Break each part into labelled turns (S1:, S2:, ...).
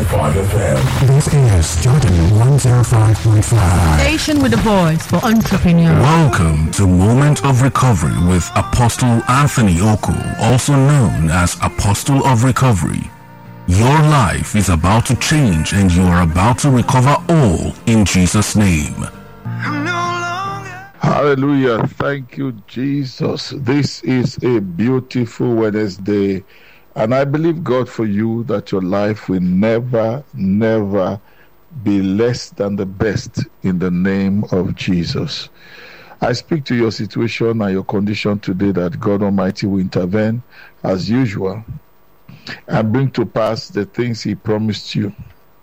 S1: 105.5 FM.
S2: This is Jordan 105.5.
S3: Station with a voice for entrepreneurs.
S2: Welcome to Moment of Recovery with Apostle Anthony Oku, also known as Apostle of Recovery. Your life is about to change and you are about to recover all in Jesus' name.
S4: Hallelujah. Thank you, Jesus. This is a beautiful Wednesday. And I believe God for you that your life will never be less than the best in the name of Jesus. I speak to your situation and your condition today that God Almighty will intervene as usual and bring to pass the things He promised you.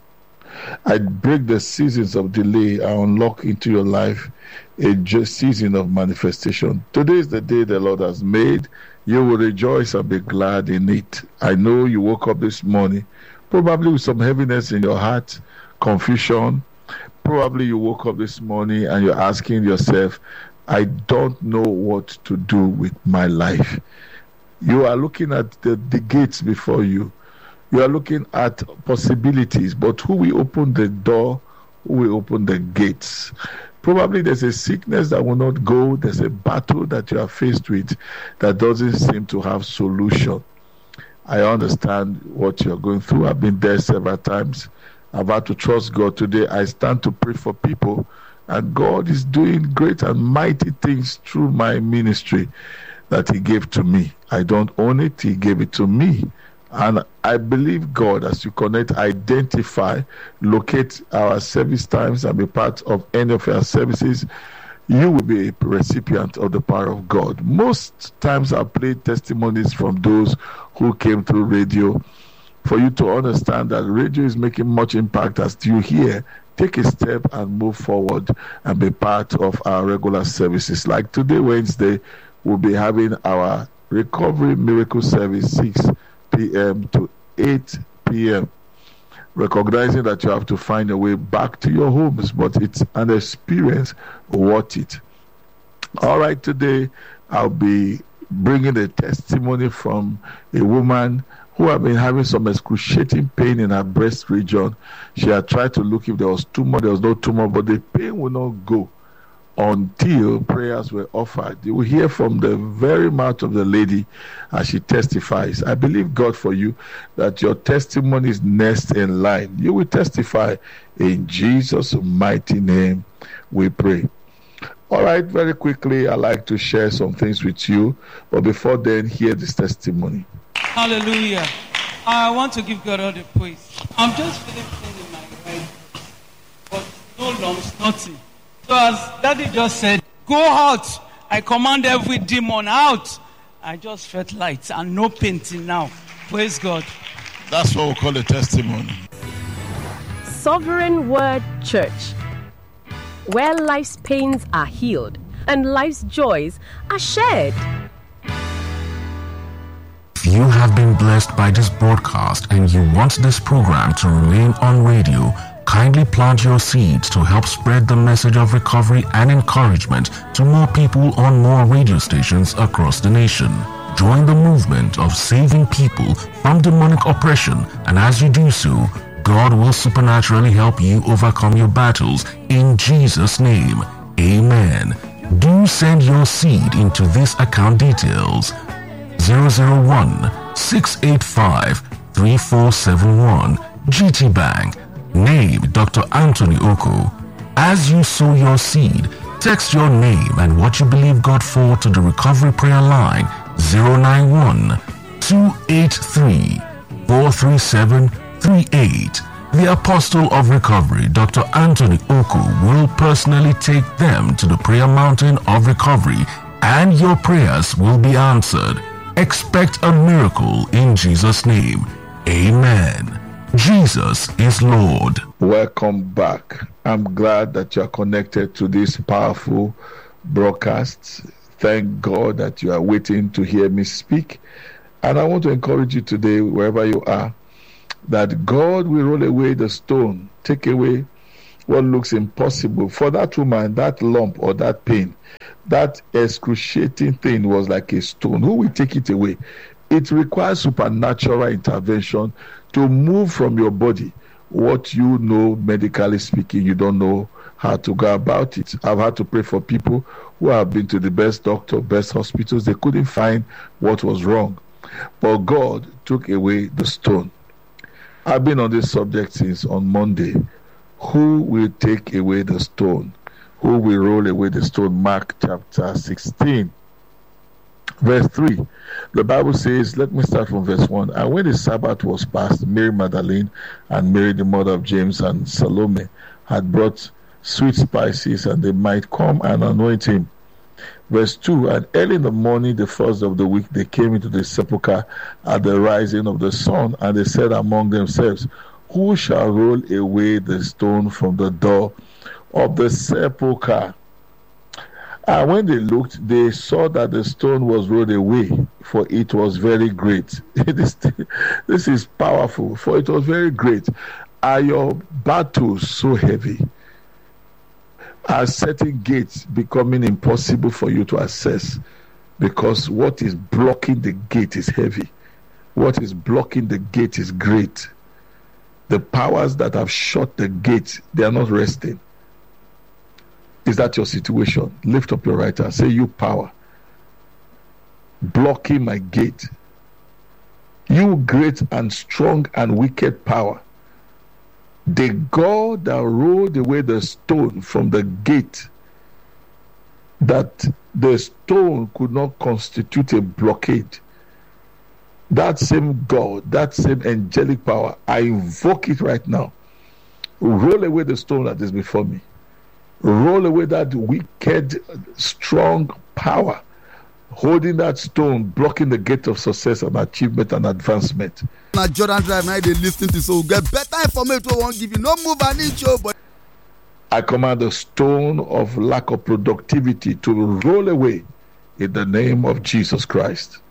S4: I break the seasons of delay and unlock into your life a season of manifestation. Today is the day the Lord has made. You will rejoice and be glad in it. I know you woke up this morning, probably with some heaviness in your heart, confusion. Probably you woke up this morning and you're asking yourself, I don't know what to do with my life. You are looking at the gates before you. You are looking at possibilities, but who will open the door? Who will open the gates? Probably there's a sickness that will not go. There's a battle that you are faced with that doesn't seem to have solution. I understand what you're going through. I've been there several times. I've had to trust God. Today I stand to pray for people, and God is doing great and mighty things through my ministry that He gave to me. I don't own it. He gave it to me. And I believe God, as you connect, identify, locate our service times and be part of any of our services, you will be a recipient of the power of God. Most times I play testimonies from those who came through radio for you to understand that radio is making much impact. As you hear, take a step and move forward and be part of our regular services. Like today, Wednesday, we'll be having our Recovery Miracle Service 6 p.m. to 8 p.m. Recognizing that you have to find a way back to your homes, but it's an experience worth it. All right, today I'll be bringing a testimony from a woman who had been having some excruciating pain in her breast region. She had tried to look if there was tumor. There was no tumor, but the pain will not go until prayers were offered. You will hear from the very mouth of the lady as she testifies. I believe God for you that your testimony is next in line. You will testify in Jesus' mighty name. We pray. All right, very quickly, I'd like to share some things with you. But before then, hear this testimony.
S5: Hallelujah. I want to give God all the praise. I'm just feeling pain in my head, but no lumps, nothing. So as Daddy just said, go out. I command every demon out. I just felt light and no pain till now. Praise God.
S4: That's what we call a testimony.
S6: Sovereign Word Church, where life's pains are healed and life's joys are shared.
S2: If you have been blessed by this broadcast and you want this program to remain on radio, kindly plant your seeds to help spread the message of recovery and encouragement to more people on more radio stations across the nation. Join the movement of saving people from demonic oppression, and as you do so, God will supernaturally help you overcome your battles in Jesus' name. Amen. Do send your seed into this account details: 001-685-3471 GT Bank. Name Dr. Anthony Oku. As you sow your seed, text your name and what you believe God for to the recovery prayer line 091-283-43738. The Apostle of Recovery, Dr. Anthony Oku, will personally take them to the prayer mountain of recovery, and your prayers will be answered. Expect a miracle in Jesus' name. Amen. Jesus is Lord.
S4: Welcome back. I'm glad that you are connected to this powerful broadcast. Thank God that you are waiting to hear me speak. And I want to encourage you today, wherever you are, that God will roll away the stone, take away what looks impossible. For that woman, that lump or that pain, that excruciating thing was like a stone. Who will take it away? It requires supernatural intervention to move from your body what you know, medically speaking, you don't know how to go about it. I've had to pray for people who have been to the best doctor, best hospitals. They couldn't find what was wrong. But God took away the stone. I've been on this subject since on Monday. Who will take away the stone? Who will roll away the stone? Mark chapter 16. Verse 3, the Bible says, let me start from verse 1. And when the Sabbath was past, Mary Magdalene and Mary the mother of James and Salome had brought sweet spices, and they might come and anoint him. Verse 2, and early in the morning, the first of the week, they came into the sepulchre at the rising of the sun, and they said among themselves, who shall roll away the stone from the door of the sepulchre? And when they looked, they saw that the stone was rolled away, for it was very great. This is powerful, for it was very great. Are your battles so heavy? Are certain gates becoming impossible for you to access? Because what is blocking the gate is heavy. What is blocking the gate is great. The powers that have shut the gate, they are not resting. Is that your situation? Lift up your right hand. Say, you power blocking my gate. You great and strong and wicked power. The God that rolled away the stone from the gate, that the stone could not constitute a blockade. That same God, that same angelic power, I invoke it right now. Roll away the stone that is before me. Roll away that wicked, strong power holding that stone, blocking the gate of success and achievement and advancement.
S1: Now Jordan Drive, now they listen to, so get better information. Won't give you no move and each show, but
S4: I command the stone of lack of productivity to roll away in the name of Jesus Christ.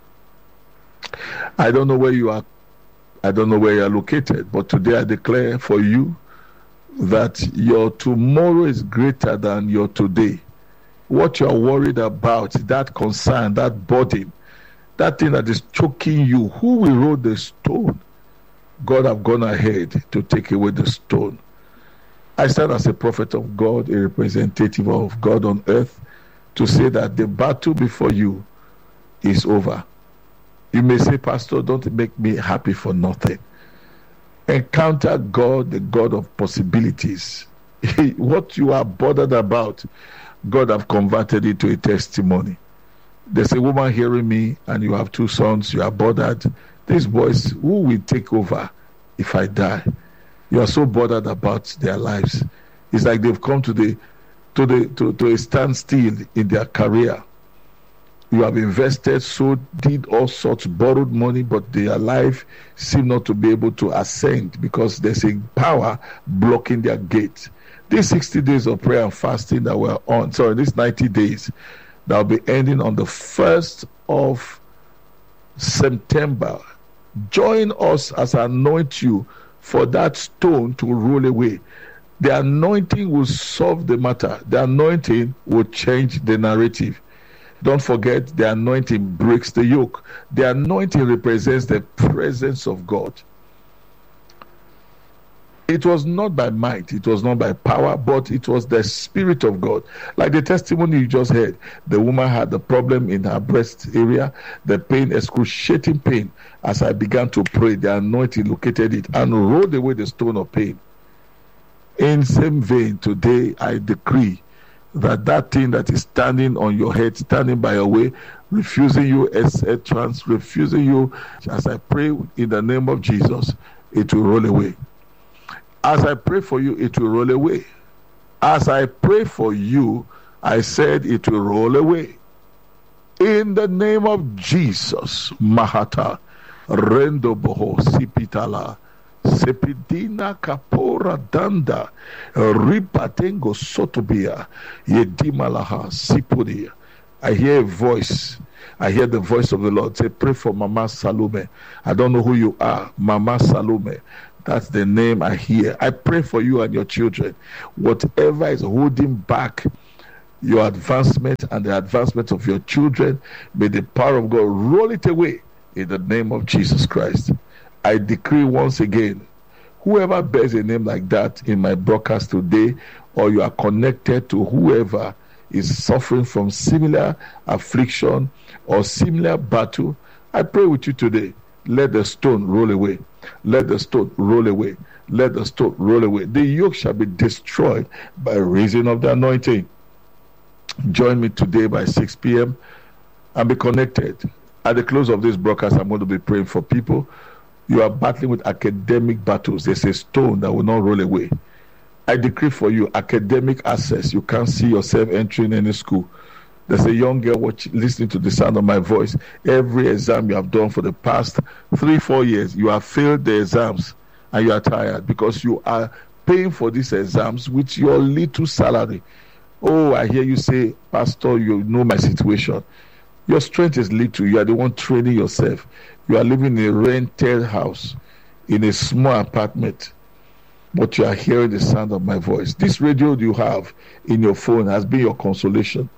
S4: I don't know where you are. I don't know where you are located, but today I declare for you that your tomorrow is greater than your today. What you are worried about, that concern, that burden, that thing that is choking you, who will roll the stone? God have gone ahead to take away the stone. I stand as a prophet of God, a representative of God on earth, to say that the battle before you is over. You may say, Pastor, don't make me happy for nothing. Encounter God, the God of possibilities. What you are bothered about, God have converted it to a testimony. There's a woman hearing me, and you have 2 sons, you are bothered. These boys, who will take over if I die? You are so bothered about their lives. It's like they've come to a standstill in their career. You have invested, so did all sorts, borrowed money, but their life seem not to be able to ascend because there's a power blocking their gate. These 60 days of prayer and fasting that we're on, these 90 days, that will be ending on the 1st of September. Join us as I anoint you for that stone to roll away. The anointing will solve the matter. The anointing will change the narrative. Don't forget, the anointing breaks the yoke. The anointing represents the presence of God. It was not by might, it was not by power, but it was the Spirit of God. Like the testimony you just heard, the woman had the problem in her breast area, the pain, excruciating pain. As I began to pray, the anointing located it and rolled away the stone of pain. In same vein, today I decree that thing that is standing on your head, standing by your way, refusing you refusing you, as I pray in the name of Jesus, it will roll away. As I pray for you, it will roll away. As I pray for you, I said it will roll away. In the name of Jesus, Mahata, Rendo Boho, Sipitala, Sepidina Kapora Danda, Ripatengo Sotobia, Yedimalaha, Sipudia. I hear a voice. I hear the voice of the Lord say, pray for Mama Salome. I don't know who you are, Mama Salome. That's the name I hear. I pray for you and your children. Whatever is holding back your advancement and the advancement of your children, may the power of God roll it away in the name of Jesus Christ. I decree once again, whoever bears a name like that in my broadcast today, or you are connected to whoever is suffering from similar affliction or similar battle, I pray with you today. Let the stone roll away. Let the stone roll away. Let the stone roll away. The yoke shall be destroyed by reason of the anointing. Join me today by 6 p.m. and be connected. At the close of this broadcast, I'm going to be praying for people. You are battling with academic battles. There's a stone that will not roll away. I decree for you academic access. You can't see yourself entering any school. There's a young girl listening to the sound of my voice. Every exam you have done for the past 3-4 years, you have failed the exams and you are tired because you are paying for these exams with your little salary. Oh, I hear you say, Pastor, you know my situation. Your strength is little. You are the one training yourself. You are living in a rented house, in a small apartment, but you are hearing the sound of my voice. This radio you have in your phone has been your consolation.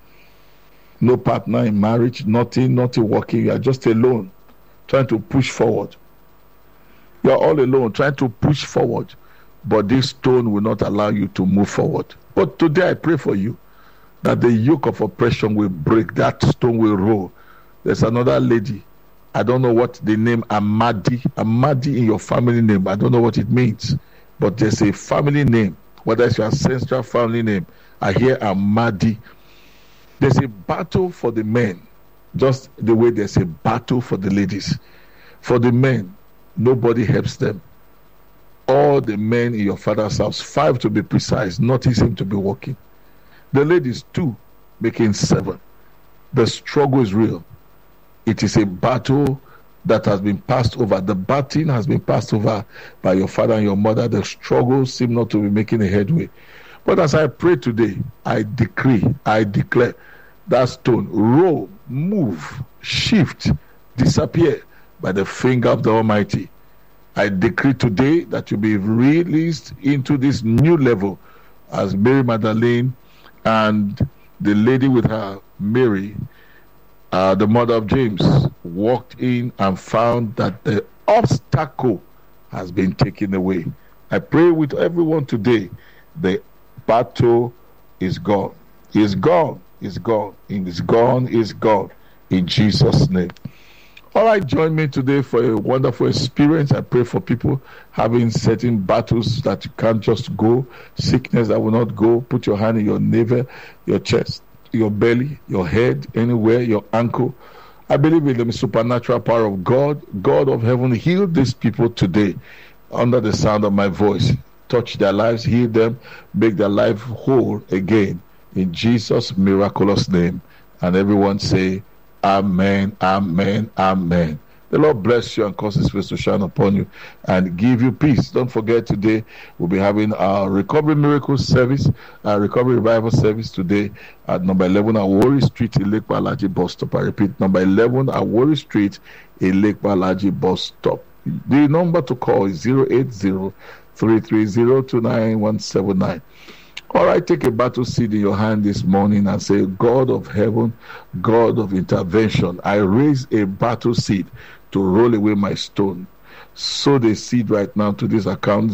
S4: No partner in marriage, nothing working. You are just alone, trying to push forward. You are all alone, trying to push forward, but this stone will not allow you to move forward. But today I pray for you that the yoke of oppression will break, that stone will roll. There's another lady, I don't know what the name Amadi in your family name, I don't know what it means, but there's a family name, whether it's your ancestral family name. I hear Amadi. There's a battle for the men, just the way there's a battle for the ladies. For the men, nobody helps them. All the men in your father's house, 5 to be precise, nothing seems to be working. The ladies, 2, making 7. The struggle is real. It is a battle that has been passed over. The baton has been passed over by your father and your mother. The struggle seems not to be making a headway. But as I pray today, I decree, I declare, that stone roll, move, shift, disappear by the finger of the Almighty. I decree today that you'll be released into this new level as Mary Magdalene and the lady with her, Mary, the mother of James, walked in and found that the obstacle has been taken away. I pray with everyone today, the battle is gone. It's gone. It's gone. It's gone. It's gone. In Jesus' name. All right, join me today for a wonderful experience. I pray for people having certain battles that you can't just go, sickness that will not go. Put your hand in your navel, your chest, your belly, your head, anywhere, your ankle. I believe in the supernatural power of God. God of heaven, heal these people today under the sound of my voice. Touch their lives, heal them, make their life whole again. In Jesus' miraculous name. And everyone say, Amen, amen, amen. The Lord bless you and cause His face to shine upon you and give you peace. Don't forget, today we'll be having our Recovery Miracle Service, our Recovery Revival Service today at number 11 Awori Street, Ilekpa Alaji Bus Stop. I repeat, number 11 Awori Street, Ilekpa Alaji Bus Stop. The number to call is 080-330-29179. All right, take a battle seed in your hand this morning and say, God of heaven, God of intervention, I raise a battle seed to roll away my stone. Sow the seed right now to this account,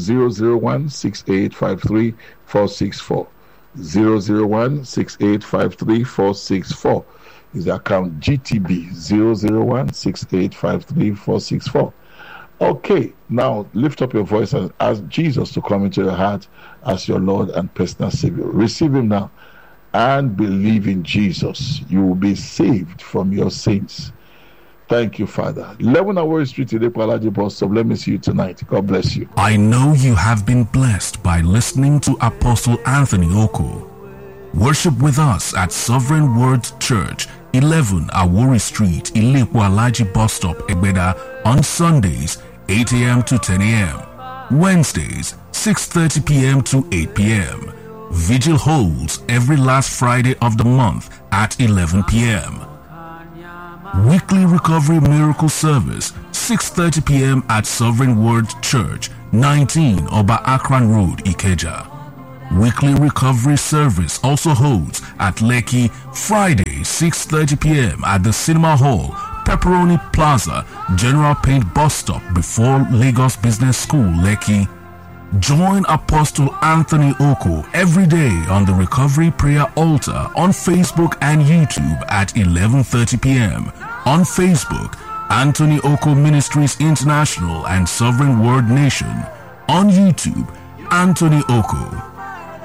S4: 001-6853-464. 001-6853-464 is the account, GTB 001-6853-464. Okay, now lift up your voice and ask Jesus to come into your heart as your Lord and personal Savior. Receive Him now and believe in Jesus. You will be saved from your sins. Thank you, Father. 11 Awori Street, Ilekpa Alaji Bus Stop. Let me see you tonight. God bless you.
S2: I know you have been blessed by listening to Apostle Anthony Oko. Worship with us at Sovereign Word Church, 11 Awori Street, Ilekpa Alaji Bus Stop, Egbeda, on Sundays, 8 a.m. to 10 a.m. Wednesdays, 6:30 p.m. to 8 p.m. Vigil holds every last Friday of the month at 11 p.m. Weekly Recovery Miracle Service, 6:30 p.m. at Sovereign Word Church, 19 Oba Akran Road, Ikeja. Weekly Recovery Service also holds at Lekki Friday, 6:30 p.m. at the Cinema Hall, Pepperoni Plaza, General Paint Bus Stop before Lagos Business School, Lekki. Join Apostle Anthony Oko every day on the Recovery Prayer Altar on Facebook and YouTube at 11:30 p.m. On Facebook, Anthony Oko Ministries International and Sovereign Word Nation. On YouTube, Anthony Oko.